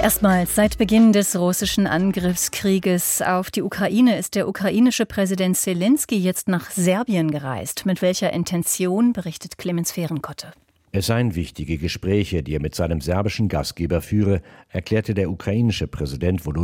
Erstmals seit Beginn des russischen Angriffskrieges auf die Ukraine ist der ukrainische Präsident Selenskyj jetzt nach Serbien gereist. Mit welcher Intention, berichtet Clemens Fehrenkotte. Es seien wichtige Gespräche, die er mit seinem serbischen Gastgeber führe, erklärte der ukrainische Präsident Volodymyr